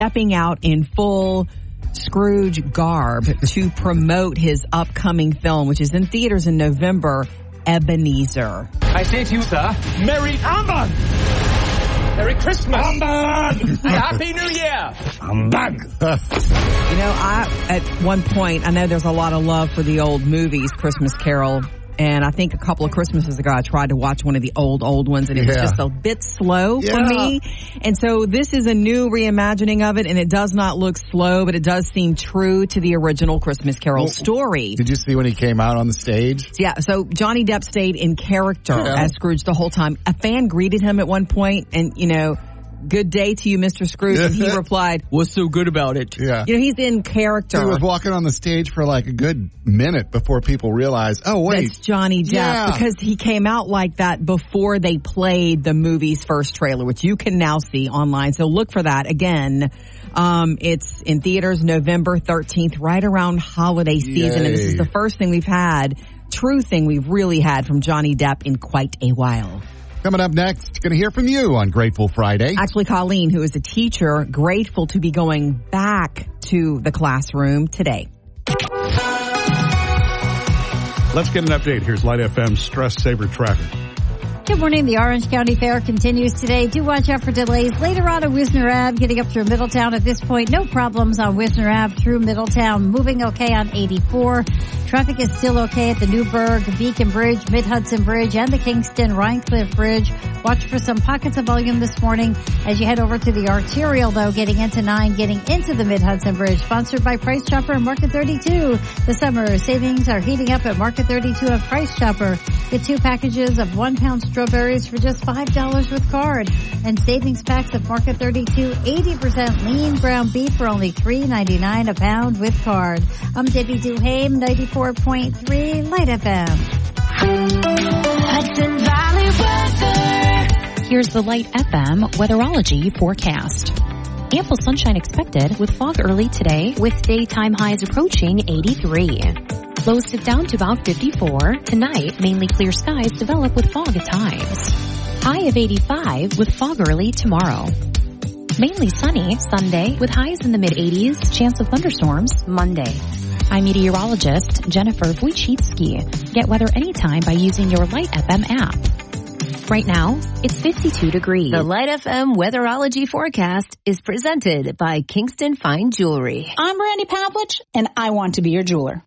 stepping out in full Scrooge garb to promote his upcoming film, which is in theaters in November, Ebenezer. I say to you, sir, Merry Humbug! Merry Christmas! Humbug! Happy New Year! Humbug! At one point, I know there's a lot of love for the old movies, Christmas Carol. And I think a couple of Christmases ago, I tried to watch one of the old ones, and it was just a bit slow for me. And so this is a new reimagining of it, and it does not look slow, but it does seem true to the original Christmas Carol story. Did you see when he came out on the stage? Yeah, so Johnny Depp stayed in character as Scrooge the whole time. A fan greeted him at one point, and, good day to you, Mr. Scrooge. And he replied, what's so good about it? Yeah. He's in character. He was walking on the stage for like a good minute before people realized, oh, wait. That's Johnny Depp. Because he came out like that before they played the movie's first trailer, which you can now see online. So look for that. Again, it's in theaters November 13th, right around holiday season. And this is the first thing we've really had from Johnny Depp in quite a while. Coming up next, going to hear from you on Grateful Friday. Actually, Colleen, who is a teacher, grateful to be going back to the classroom today. Let's get an update. Here's Light FM Stress Saver Traffic. Good morning. The Orange County Fair continues today. Do watch out for delays later on at Wisner Ave, getting up through Middletown at this point. No problems on Wisner Ave through Middletown. Moving okay on 84. Traffic is still okay at the Newburgh, Beacon Bridge, Mid-Hudson Bridge, and the Kingston Rhinecliff Bridge. Watch for some pockets of volume this morning as you head over to the arterial, though, getting into 9, getting into the Mid-Hudson Bridge. Sponsored by Price Chopper and Market 32. The summer savings are heating up at Market 32 and Price Chopper. Get 2 packages of 1-pound strawberries for just $5 with card. And savings packs at Market 32, 80% lean ground beef for only $3.99 a pound with card. I'm Debbie Duhame, 94.3 Light FM. Hudson Valley weather. Here's the Light FM weatherology forecast. Ample sunshine expected with fog early today with daytime highs approaching 83. Lows dip down to about 54. Tonight, mainly clear skies develop with fog at times. High of 85 with fog early tomorrow. Mainly sunny Sunday with highs in the mid-80s, chance of thunderstorms Monday. I'm meteorologist Jennifer Wojcicki. Get weather anytime by using your Light FM app. Right now, it's 52 degrees. The Light FM weatherology forecast is presented by Kingston Fine Jewelry. I'm Brandy Pavlich, and I want to be your jeweler.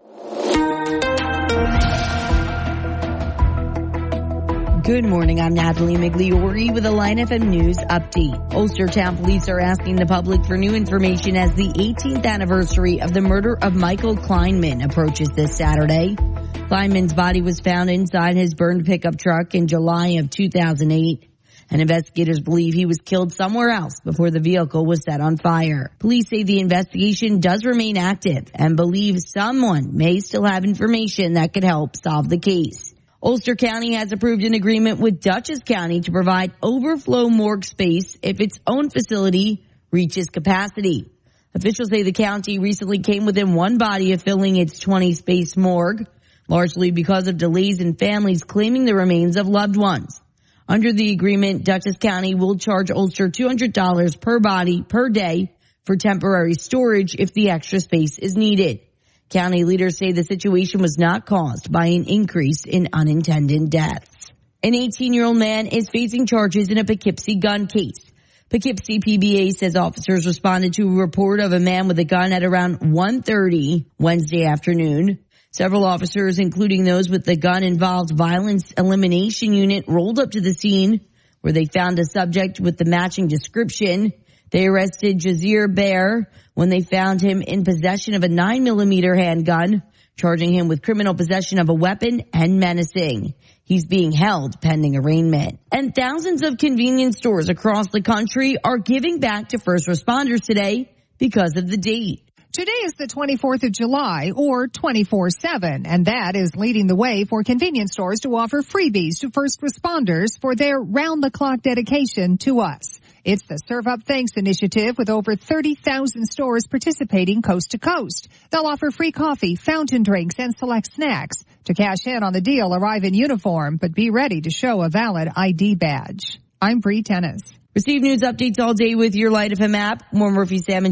Good morning, I'm Natalie Migliori with a Light FM News update. Ulstertown police are asking the public for new information as the 18th anniversary of the murder of Michael Kleinman approaches this Saturday. Kleinman's body was found inside his burned pickup truck in July of 2008. And investigators believe he was killed somewhere else before the vehicle was set on fire. Police say the investigation does remain active and believe someone may still have information that could help solve the case. Ulster County has approved an agreement with Dutchess County to provide overflow morgue space if its own facility reaches capacity. Officials say the county recently came within one body of filling its 20-space morgue, largely because of delays in families claiming the remains of loved ones. Under the agreement, Dutchess County will charge Ulster $200 per body per day for temporary storage if the extra space is needed. County leaders say the situation was not caused by an increase in unintended deaths. An 18-year-old man is facing charges in a Poughkeepsie gun case. Poughkeepsie PBA says officers responded to a report of a man with a gun at around 1:30 Wednesday afternoon. Several officers, including those with the gun-involved violence elimination unit, rolled up to the scene where they found a subject with the matching description. They arrested Jazir Bear when they found him in possession of a 9mm handgun, charging him with criminal possession of a weapon and menacing. He's being held pending arraignment. And thousands of convenience stores across the country are giving back to first responders today because of the date. Today is the 24th of July, or 24/7, and that is leading the way for convenience stores to offer freebies to first responders for their round-the-clock dedication to us. It's the Serve Up Thanks initiative with over 30,000 stores participating coast to coast. They'll offer free coffee, fountain drinks, and select snacks. To cash in on the deal, arrive in uniform, but be ready to show a valid ID badge. I'm Bree Tennis. Receive news updates all day with your Light FM app. More Murphy, Sam, and